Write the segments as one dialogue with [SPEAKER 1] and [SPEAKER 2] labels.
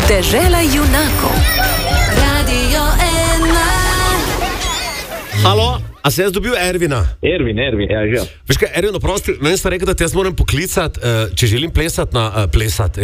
[SPEAKER 1] Dežela junakov. Radio 1.
[SPEAKER 2] Halo, a se jaz dobil Ervina?
[SPEAKER 3] Ervin, ja, že.
[SPEAKER 2] Veš kaj, Ervin, oprosti, meni sta rekel, da te jaz moram poklicati, če želim plesati na... plesati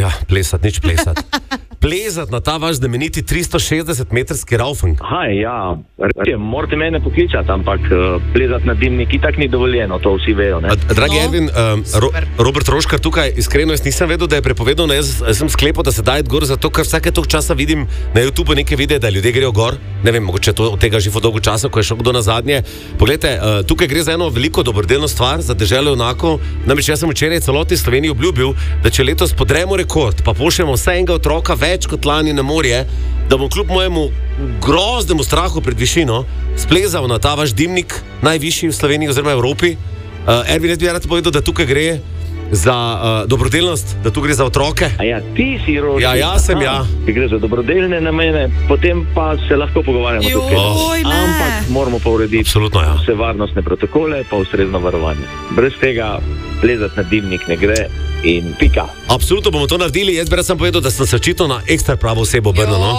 [SPEAKER 2] na ta vaš znameniti 360-metrski raufing.
[SPEAKER 3] Ja, morate mene poklicati, ampak plezati na dimnik itak ni dovoljeno, to vsi vejo, ne?
[SPEAKER 2] Dragi Ervin, Robert Roškar tukaj, iskreno, jaz nisem vedel, da je prepovedano, jaz sem sklepal, da se daje gor, zato ker vsake toliko časa vidim na YouTube neke videe, da ljudje grejo gor, ne vem, mogoče to od tega živo dolgo časa, ko je šel kdo na zadnje. Poglejte, tukaj gre za eno veliko dobrodelno stvar, za deželo junakov, namreč jaz sem včeraj celotni Sloveniji obljubil, da če letos podremo rekord, pa pošljemo vsaj enega otroka več kot lani na morje, da bom kljub mojemu groznemu strahu pred višino splezal na ta vaš dimnik, najvišji v Sloveniji oziroma Evropi. Ervin, jaz bi rad povedal, da tukaj gre za dobrodelnost, da tu gre za otroke.
[SPEAKER 3] Ja, ti si Roši.
[SPEAKER 2] Ja, jaz sem, ja.
[SPEAKER 3] Če gre za dobrodelne namene, potem pa se lahko pogovarjamo tukaj. Ampak moramo pa urediti vse varnostne protokole, pa ustrezno varovanje. Brez tega plezati na dimnik ne gre in pika.
[SPEAKER 2] Absolutno bomo to naredili, jaz bi rad sam povedal, da sem se očitno na ekstra pravo osebo obrnil, no?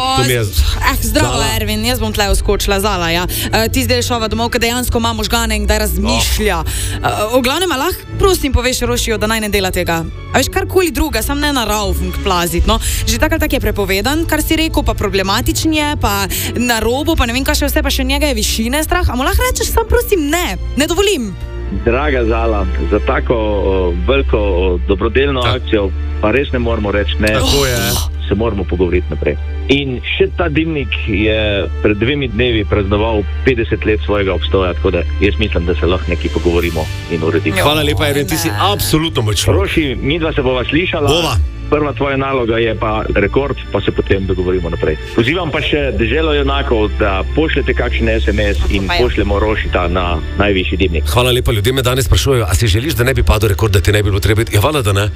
[SPEAKER 4] Zdravo, Ervin, jaz bom tle uskočila, Zala, ja. Ti zdaj šova domov, kad dejansko ima možgane in kdaj razmišlja. V glavnem, lahko prosim poveš Rošijo, da naj ne dela tega. A veš, karkoli druga, sam ne na raufing plazit, no. Že tak je prepovedan, kar si rekel, pa problematičen je, pa na robu, pa ne vem, kaj še vse, pa še njega je višine strah. A mu lahko rečeš, sam prosim, ne dovolim.
[SPEAKER 3] Draga Zala, za tako veliko dobrodelno akcijo pa res ne moramo reči ne.
[SPEAKER 2] Tako je.
[SPEAKER 3] Se moramo pogovoriti naprej. In še ta dimnik je pred 2 dnevi praznoval 50 let svojega obstoja, tako da jaz mislim, da se lahko nekaj pogovorimo in uredimo.
[SPEAKER 2] Hvala lepa, Ervin, ti si absolutno močno.
[SPEAKER 3] Roši, midva se bova slišala.
[SPEAKER 2] Bova.
[SPEAKER 3] Prva tvoja naloga je pa rekord, pa se potem dogovorimo naprej. Pozivam pa še deželo junakov, da pošljete kakšen SMS in pošljemo Rošita na najvišji dimnik.
[SPEAKER 2] Hvala lepa, ljudje me danes sprašujejo, a si želiš, da ne bi padel rekord, da ti ne bi bilo treba iti? Ja, hvala, da ne.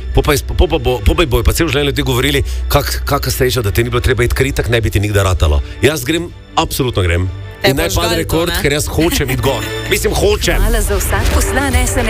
[SPEAKER 2] Popaj bojo pa cel življenje ljudi govorili, kakšna sreča, da ti ni bilo treba iti, ker itak ne bi ti nikdar ratalo. Jaz grem, absolutno grem. In naj pade rekord, ker jaz hočem iti gor. Mislim, hočem.
[SPEAKER 1] Hvala za vsak poslan SMS.